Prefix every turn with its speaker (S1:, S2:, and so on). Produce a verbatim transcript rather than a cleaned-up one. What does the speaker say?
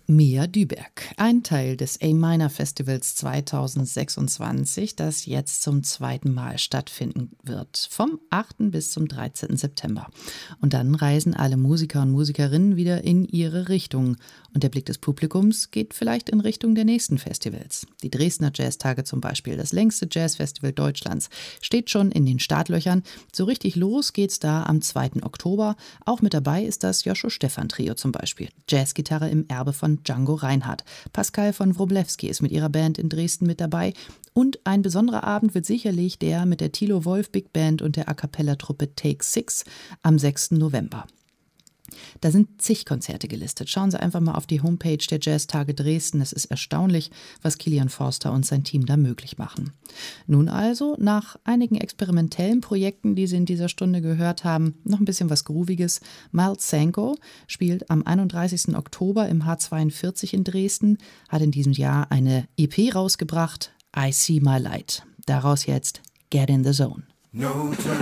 S1: Mia Düberg, ein Teil des A-Minor Festivals zweitausendsechsundzwanzig, das jetzt zum zweiten Mal stattfinden wird, vom achten bis zum dreizehnten September. Und dann reisen alle Musiker und Musikerinnen wieder in ihre Richtung. Und der Blick des Publikums geht vielleicht in Richtung der nächsten Festivals. Die Dresdner Jazztage zum Beispiel, das längste Jazzfestival Deutschlands, steht schon in den Startlöchern. So richtig los geht's da am zweiten Oktober. Auch mit dabei ist das Joscho Stephan Trio zum Beispiel. Jazzgitarre im Erbe von Django Reinhardt. Pascal von Wroblewski ist mit ihrer Band in Dresden mit dabei. Und ein besonderer Abend wird sicherlich der mit der Thilo Wolf Big Band und der A-Cappella-Truppe Take Six am sechsten November. Da sind zig Konzerte gelistet. Schauen Sie einfach mal auf die Homepage der Jazztage Dresden. Es ist erstaunlich, was Kilian Forster und sein Team da möglich machen. Nun also, nach einigen experimentellen Projekten, die Sie in dieser Stunde gehört haben, noch ein bisschen was Grooviges. Miles Sanko spielt am einunddreißigsten Oktober im H zweiundvierzig in Dresden, hat in diesem Jahr eine E P rausgebracht, I See My Light. Daraus jetzt Get in the Zone.
S2: No turn.